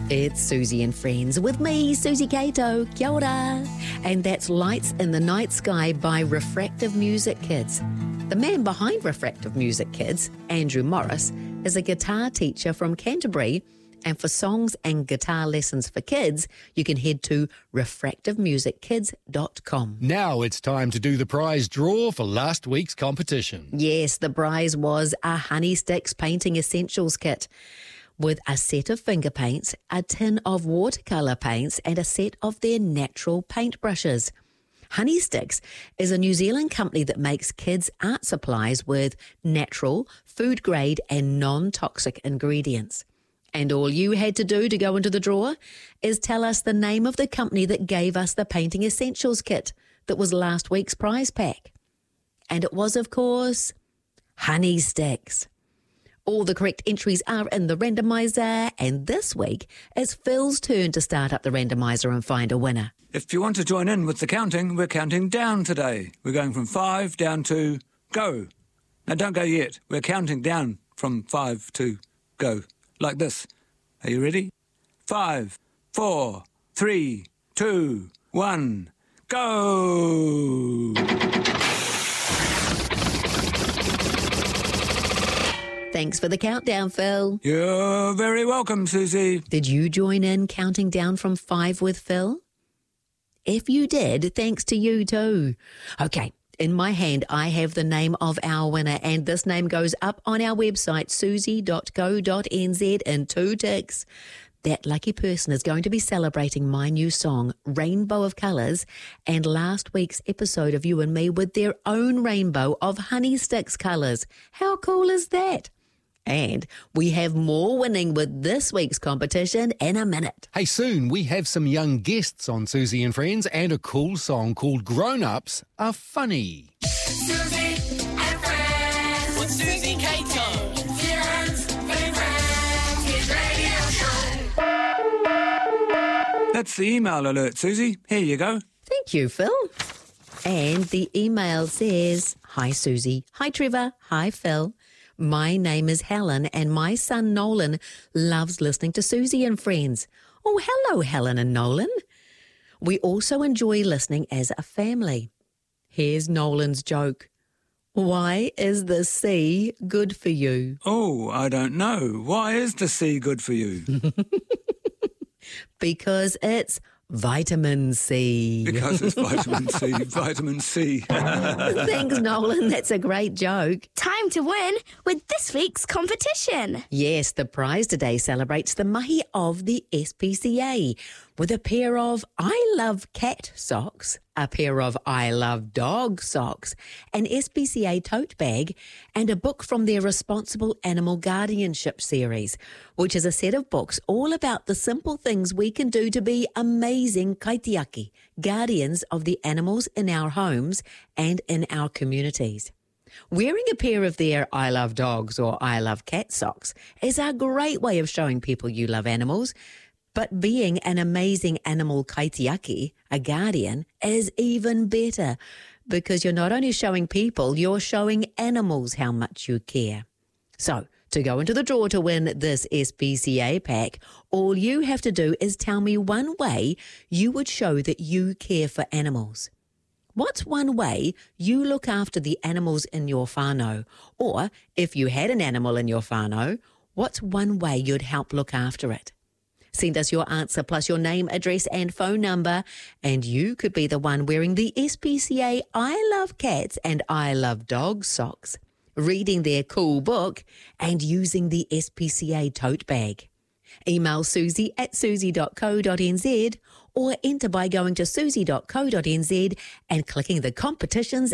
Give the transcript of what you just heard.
It's Susie and Friends with me, Susie Kato. Kia ora. And that's Lights in the Night Sky by Refractive Music Kids. The man behind Refractive Music Kids, Andrew Morris, is a guitar teacher from Canterbury. And for songs and guitar lessons for kids, you can head to refractivemusickids.com. Now it's time to do the prize draw for last week's competition. Yes, the prize was a Honey Sticks Painting Essentials kit with a set of finger paints, a tin of watercolour paints and a set of their natural paintbrushes. Honey Sticks is a New Zealand company that makes kids' art supplies with natural, food-grade and non-toxic ingredients. And all you had to do to go into the draw is tell us the name of the company that gave us the Painting Essentials kit that was last week's prize pack. And it was, of course, Honey Sticks. All the correct entries are in the randomizer, and this week it's Phil's turn to start up the randomizer and find a winner. If you want to join in with the counting, we're counting down today. We're going from 5 down to go. Now, don't go yet. We're counting down from 5 to go. Like this. Are you ready? 5, 4, 3, 2, 1, go! Thanks for the countdown, Phil. You're very welcome, Susie. Did you join in counting down from 5 with Phil? If you did, thanks to you too. Okay, in my hand I have the name of our winner, and this name goes up on our website, susie.co.nz, in 2 ticks. That lucky person is going to be celebrating my new song, Rainbow of Colours, and last week's episode of You and Me with their own rainbow of Honey Sticks colours. How cool is that? And we have more winning with this week's competition in a minute. Hey, soon we have some young guests on Susie and Friends and a cool song called Grown Ups Are Funny. Susie and Friends with Susie Kato. New Zealand's favourite kids radio show. That's the email alert, Susie. Here you go. Thank you, Phil. And the email says, Hi, Susie. Hi, Trevor. Hi, Phil. My name is Helen and my son Nolan loves listening to Susie and Friends. Oh, hello, Helen and Nolan. We also enjoy listening as a family. Here's Nolan's joke. Why is the sea good for you? Oh, I don't know. Why is the sea good for you? Because it's vitamin C. Because it's vitamin C. Vitamin C. Thanks, Nolan. That's a great joke. Time to win with this week's competition. Yes, the prize today celebrates the mahi of the SPCA with a pair of I Love Cat socks, a pair of I Love Dog socks, an SPCA tote bag, and a book from their Responsible Animal Guardianship series, which is a set of books all about the simple things we can do to be amazing kaitiaki, guardians of the animals in our homes and in our communities. Wearing a pair of their I Love Dogs or I Love Cat socks is a great way of showing people you love animals, but being an amazing animal kaitiaki, a guardian, is even better because you're not only showing people, you're showing animals how much you care. So, to go into the draw to win this SPCA pack, all you have to do is tell me one way you would show that you care for animals. What's one way you look after the animals in your whānau? Or, if you had an animal in your whānau, what's one way you'd help look after it? Send us your answer plus your name, address and phone number, and you could be the one wearing the SPCA I Love Cats and I Love Dogs socks, reading their cool book and using the SPCA tote bag. Email susie@susie.co.nz or enter by going to susie.co.nz and clicking the competitions